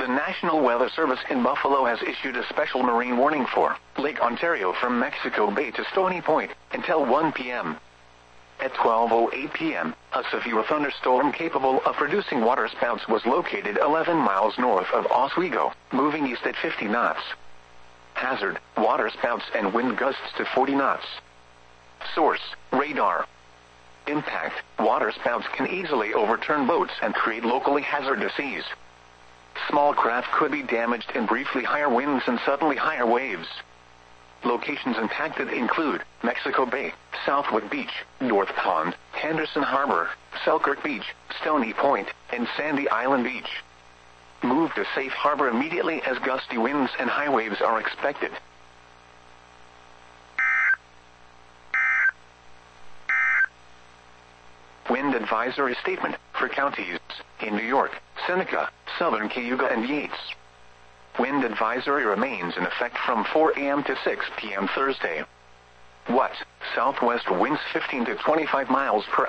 National Weather Service in Buffalo has issued a special marine warning for Lake Ontario from Mexico Bay to Stony Point until 1 p.m. At 12:08 p.m., a severe thunderstorm capable of producing waterspouts was located 11 miles north of Oswego, moving east at 50 knots. Hazard: waterspouts and wind gusts to 40 knots. Source: radar. Impact: waterspouts can easily overturn boats and create locally hazardous seas. Small craft could be damaged in briefly higher winds and suddenly higher waves. Locations impacted include Mexico Bay, Southwood Beach, North Pond, Henderson Harbor, Selkirk Beach, Stony Point, and Sandy Island Beach. Move to safe harbor immediately as gusty winds and high waves are expected. Wind advisory statement for counties in New York, Seneca, Southern Cayuga, and Yates. Wind advisory remains in effect from 4 a.m. to 6 p.m. Thursday. Southwest winds 15 to 25 miles per hour.